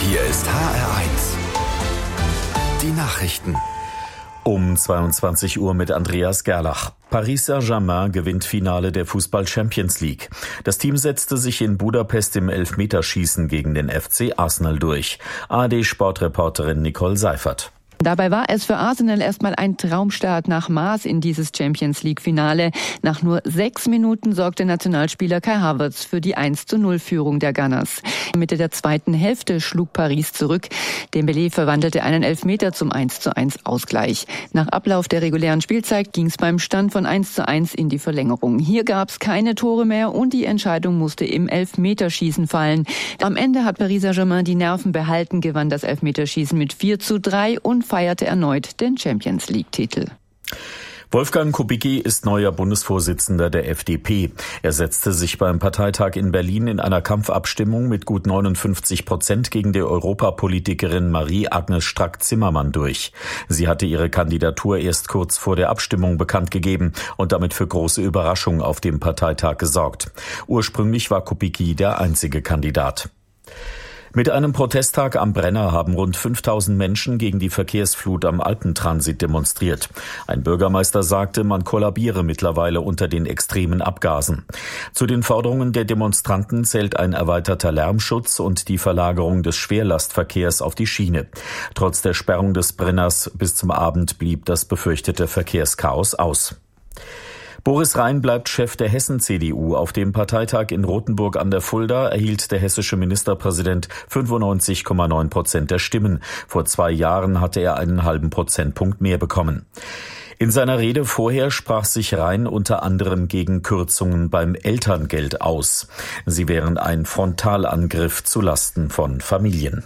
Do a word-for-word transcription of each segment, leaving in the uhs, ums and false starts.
Hier ist H R eins. Die Nachrichten. Um zweiundzwanzig Uhr mit Andreas Gerlach. Paris Saint-Germain gewinnt Finale der Fußball-Champions League. Das Team setzte sich in Budapest im Elfmeterschießen gegen den F C Arsenal durch. A R D-Sportreporterin Nicole Seifert. Dabei war es für Arsenal erstmal ein Traumstart nach Maß in dieses Champions-League-Finale. Nach nur sechs Minuten sorgte Nationalspieler Kai Havertz für die eins zu null Führung der Gunners. Mitte der zweiten Hälfte schlug Paris zurück. Dembélé verwandelte einen Elfmeter zum eins zu eins Ausgleich. Nach Ablauf der regulären Spielzeit ging es beim Stand von eins zu eins in die Verlängerung. Hier gab es keine Tore mehr und die Entscheidung musste im Elfmeterschießen fallen. Am Ende hat Paris Saint-Germain die Nerven behalten, gewann das Elfmeterschießen mit vier zu drei und feierte erneut den Champions-League-Titel. Wolfgang Kubicki ist neuer Bundesvorsitzender der F D P. Er setzte sich beim Parteitag in Berlin in einer Kampfabstimmung mit gut neunundfünfzig Prozent gegen die Europapolitikerin Marie-Agnes Strack-Zimmermann durch. Sie hatte ihre Kandidatur erst kurz vor der Abstimmung bekannt gegeben und damit für große Überraschung auf dem Parteitag gesorgt. Ursprünglich war Kubicki der einzige Kandidat. Mit einem Protesttag am Brenner haben rund fünftausend Menschen gegen die Verkehrsflut am Alpentransit demonstriert. Ein Bürgermeister sagte, man kollabiere mittlerweile unter den extremen Abgasen. Zu den Forderungen der Demonstranten zählt ein erweiterter Lärmschutz und die Verlagerung des Schwerlastverkehrs auf die Schiene. Trotz der Sperrung des Brenners bis zum Abend blieb das befürchtete Verkehrschaos aus. Boris Rhein bleibt Chef der Hessen-C D U. Auf dem Parteitag in Rothenburg an der Fulda erhielt der hessische Ministerpräsident fünfundneunzig Komma neun Prozent der Stimmen. Vor zwei Jahren hatte er einen halben Prozentpunkt mehr bekommen. In seiner Rede vorher sprach sich Rhein unter anderem gegen Kürzungen beim Elterngeld aus. Sie wären ein Frontalangriff zulasten von Familien.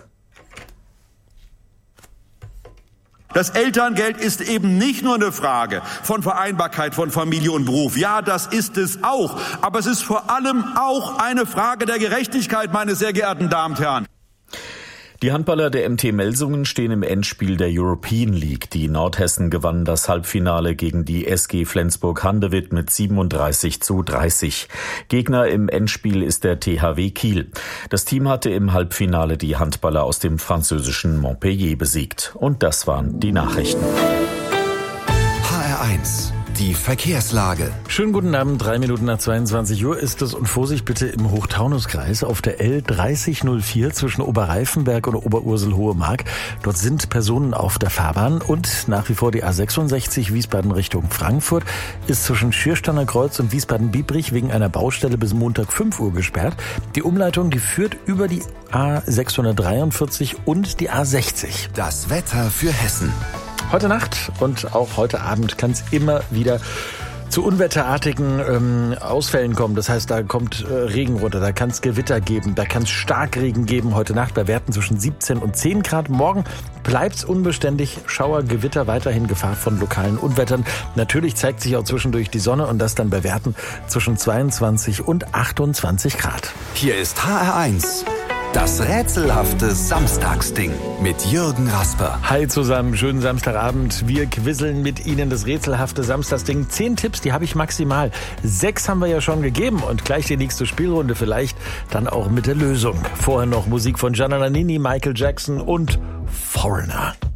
Das Elterngeld ist eben nicht nur eine Frage von Vereinbarkeit von Familie und Beruf. Ja, das ist es auch. Aber es ist vor allem auch eine Frage der Gerechtigkeit, meine sehr geehrten Damen und Herren. Die Handballer der M T Melsungen stehen im Endspiel der European League. Die Nordhessen gewannen das Halbfinale gegen die S G Flensburg-Handewitt mit siebenunddreißig zu dreißig. Gegner im Endspiel ist der T H W Kiel. Das Team hatte im Halbfinale die Handballer aus dem französischen Montpellier besiegt. Und das waren die Nachrichten. H R eins. Die Verkehrslage. Schönen guten Abend, drei Minuten nach zweiundzwanzig Uhr ist es und Vorsicht bitte im Hochtaunuskreis auf der L dreißig null vier zwischen Oberreifenberg und Oberursel-Hohe-Mark. Dort sind Personen auf der Fahrbahn und nach wie vor die A sechsundsechzig Wiesbaden Richtung Frankfurt ist zwischen Schiersteiner Kreuz und Wiesbaden-Biebrich wegen einer Baustelle bis Montag fünf Uhr gesperrt. Die Umleitung, die führt über die A sechshundertdreiundvierzig und die A sechzig. Das Wetter für Hessen. Heute Nacht und auch heute Abend kann es immer wieder zu unwetterartigen ähm, Ausfällen kommen. Das heißt, da kommt äh, Regen runter, da kann es Gewitter geben, da kann es Starkregen geben. Heute Nacht bei Werten zwischen siebzehn und zehn Grad. Morgen bleibt es unbeständig. Schauer, Gewitter, weiterhin Gefahr von lokalen Unwettern. Natürlich zeigt sich auch zwischendurch die Sonne und das dann bei Werten zwischen zweiundzwanzig und achtundzwanzig Grad. Hier ist H R eins. Das rätselhafte Samstagsding mit Jürgen Rasper. Hi zusammen, schönen Samstagabend. Wir quizzeln mit Ihnen das rätselhafte Samstagsding. Zehn Tipps, die habe ich maximal. Sechs haben wir ja schon gegeben und gleich die nächste Spielrunde vielleicht dann auch mit der Lösung. Vorher noch Musik von Gianna Nannini, Michael Jackson und Foreigner.